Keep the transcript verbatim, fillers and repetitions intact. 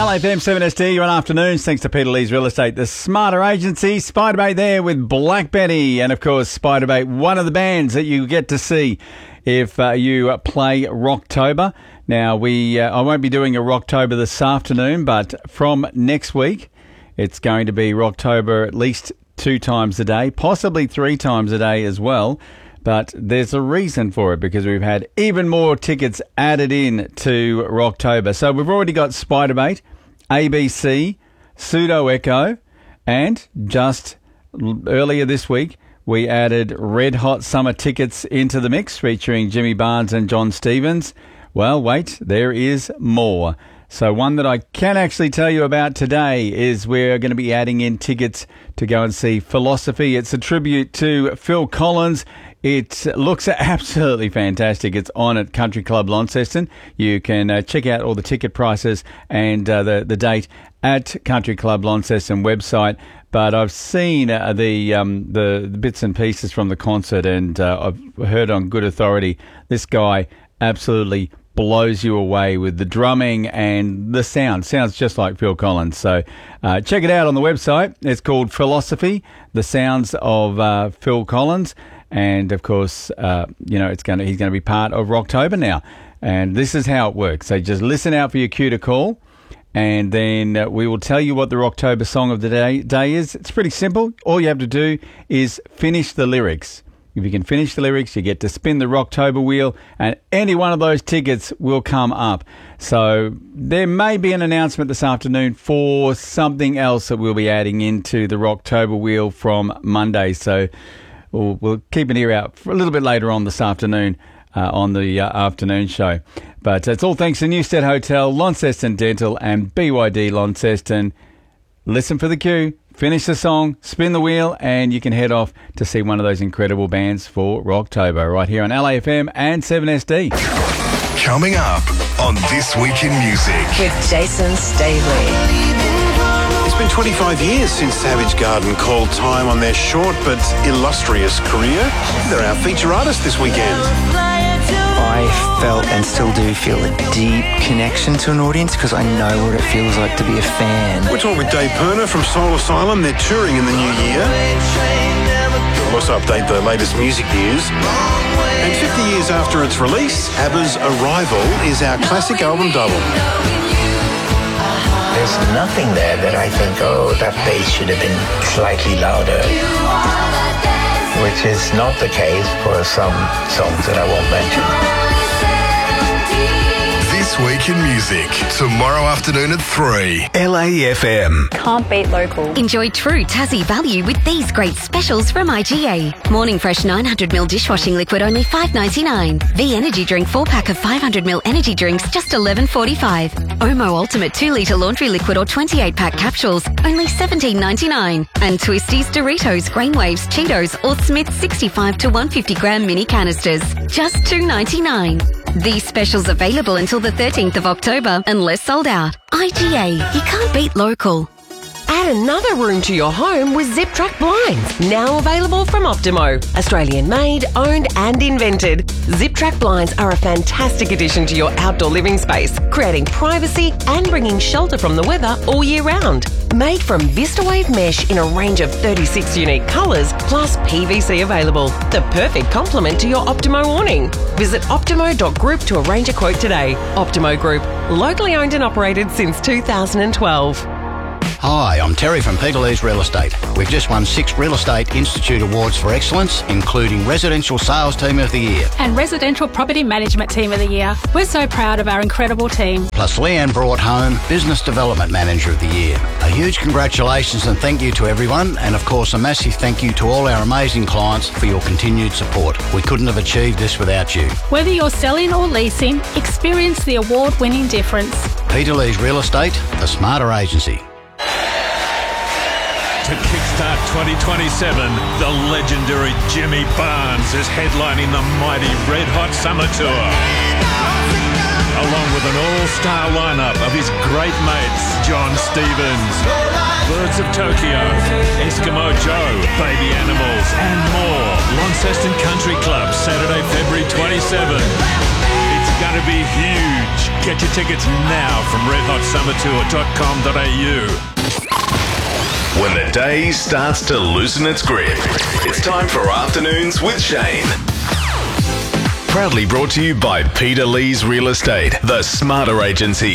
L A F M seven S D, you're on afternoons. Thanks to Peter Lee's Real Estate, the smarter agency. Spiderbait there with Black Betty. And, of course, Spiderbait, one of the bands that you get to see if uh, you play Rocktober. Now, we uh, I won't be doing a Rocktober this afternoon, but from next week, it's going to be Rocktober at least two times a day, possibly three times a day as well. But there's a reason for it because we've had even more tickets added in to Rocktober. So we've already got Spiderbait, A B C, Pseudo Echo, and just earlier this week, we added Red Hot Summer tickets into the mix featuring Jimmy Barnes and John Stevens. Well, wait, there is more. So one that I can actually tell you about today is we're going to be adding in tickets to go and see Philosophy. It's a tribute to Phil Collins. It looks absolutely fantastic. It's on at Country Club Launceston. You can uh, check out all the ticket prices and uh, the, the date at Country Club Launceston website. But I've seen uh, the, um, the the bits and pieces from the concert, and uh, I've heard on good authority this guy absolutely blows you away with the drumming and the sound. Sounds just like Phil Collins. So uh, check it out on the website. It's called Philosophy, the sounds of uh, Phil Collins. And, of course, uh, you know, it's going to, he's going to be part of Rocktober now. And this is how it works. So just listen out for your cue to call, and then uh, we will tell you what the Rocktober song of the day, day is. It's pretty simple. All you have to do is finish the lyrics. If you can finish the lyrics, you get to spin the Rocktober wheel, and any one of those tickets will come up. So there may be an announcement this afternoon for something else that we'll be adding into the Rocktober wheel from Monday. So we'll, we'll keep an ear out for a little bit later on this afternoon uh, on the uh, afternoon show. But it's all thanks to Newstead Hotel, Launceston Dental, and B Y D Launceston. Listen for the cue. Finish the song, spin the wheel, and you can head off to see one of those incredible bands for Rocktober right here on L A F M and seven S D. Coming up on This Week in Music with Jason Stavely. It's been twenty-five years since Savage Garden called time on their short but illustrious career. They're our feature artist this weekend. I felt and still do feel a deep connection to an audience because I know what it feels like to be a fan. We're talking with Dave Perner from Soul Asylum. They're touring in the new year. We'll also update the latest music news. And fifty years after its release, ABBA's Arrival is our classic album double. There's nothing there that I think, oh, that bass should have been slightly louder. Which is not the case for some songs that I won't mention. This Week in Music, tomorrow afternoon at three. L A F M. Can't beat local. Enjoy true Tassie value with these great specials from I G A. Morning Fresh nine hundred milliliter dishwashing liquid only five ninety-nine. V Energy Drink four pack of five hundred milliliter energy drinks just eleven forty-five. Omo Ultimate two litre laundry liquid or twenty-eight pack capsules only seventeen ninety-nine. And Twisties, Doritos, Grainwaves, Cheetos or Smith's sixty-five to one hundred fifty gram mini canisters just two ninety-nine. These specials available until the thirteenth of October unless sold out. I G A, you can't beat local. Add another room to your home with Zip Track Blinds, now available from Optimo. Australian made, owned and invented. Zip Track Blinds are a fantastic addition to your outdoor living space, creating privacy and bringing shelter from the weather all year round. Made from VistaWave mesh in a range of thirty-six unique colours, plus P V C available. The perfect complement to your Optimo awning. Visit optimo dot group to arrange a quote today. Optimo Group, locally owned and operated since two thousand twelve. Hi, I'm Terry from Peter Lee's Real Estate. We've just won six Real Estate Institute Awards for Excellence, including Residential Sales Team of the Year and Residential Property Management Team of the Year. We're so proud of our incredible team. Plus Leanne brought home Business Development Manager of the Year. A huge congratulations and thank you to everyone, and of course a massive thank you to all our amazing clients for your continued support. We couldn't have achieved this without you. Whether you're selling or leasing, experience the award-winning difference. Peter Lee's Real Estate, the smarter agency. To kickstart twenty twenty-seven, the legendary Jimmy Barnes is headlining the mighty Red Hot Summer Tour. Along with an all-star lineup of his great mates, John Stevens, Birds of Tokyo, Eskimo Joe, Baby Animals, and more. Launceston Country Club, Saturday, February twenty-seventh. It's going to be huge. Get your tickets now from red hot summer tour dot com dot a u. When the day starts to loosen its grip, it's time for Afternoons with Shane. Proudly brought to you by Peter Lee's Real Estate, the smarter agency.